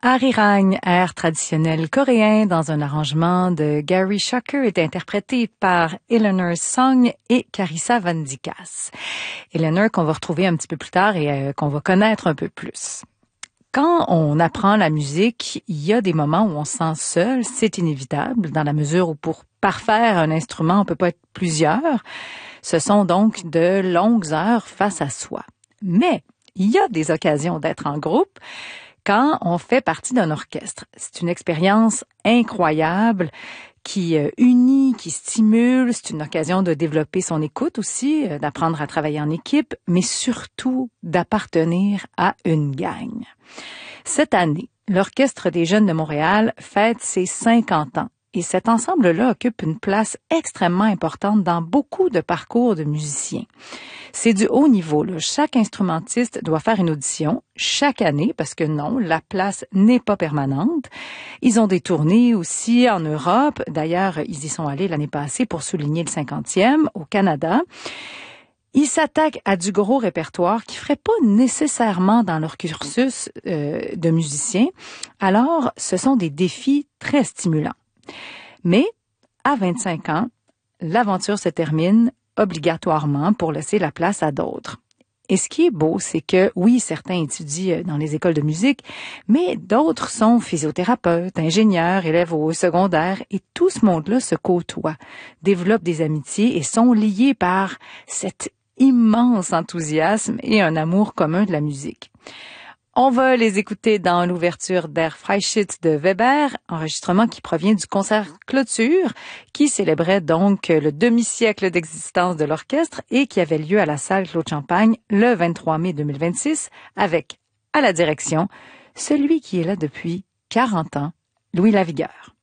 Arirang, air traditionnel coréen dans un arrangement de Gary Schucker, est interprété par Eleanor Song et Carissa Van Dykas. Eleanor qu'on va retrouver un petit peu plus tard et qu'on va connaître un peu plus. Quand on apprend la musique, il y a des moments où on se sent seul, c'est inévitable, dans la mesure où pour parfaire un instrument, on peut pas être plusieurs. Ce sont donc de longues heures face à soi. Mais il y a des occasions d'être en groupe quand on fait partie d'un orchestre. C'est une expérience incroyable qui unit, qui stimule. C'est une occasion de développer son écoute aussi, d'apprendre à travailler en équipe, mais surtout d'appartenir à une gang. Cette année, l'Orchestre des Jeunes de Montréal fête ses 50 ans. Et cet ensemble-là occupe une place extrêmement importante dans beaucoup de parcours de musiciens. C'est du haut niveau, là. Chaque instrumentiste doit faire une audition chaque année parce que non, la place n'est pas permanente. Ils ont des tournées aussi en Europe. D'ailleurs, ils y sont allés l'année passée pour souligner le 50e au Canada. Ils s'attaquent à du gros répertoire qui ferait pas nécessairement dans leur cursus de musicien. Alors, ce sont des défis très stimulants. Mais, à 25 ans, l'aventure se termine obligatoirement pour laisser la place à d'autres. Et ce qui est beau, c'est que, oui, certains étudient dans les écoles de musique, mais d'autres sont physiothérapeutes, ingénieurs, élèves au secondaire, et tout ce monde-là se côtoie, développe des amitiés et sont liés par cet immense enthousiasme et un amour commun de la musique. On va les écouter dans l'ouverture d'Air Freischütz de Weber, enregistrement qui provient du concert clôture, qui célébrait donc le demi-siècle d'existence de l'orchestre et qui avait lieu à la salle Claude Champagne le 23 mai 2026, avec, à la direction, celui qui est là depuis 40 ans, Louis Lavigueur.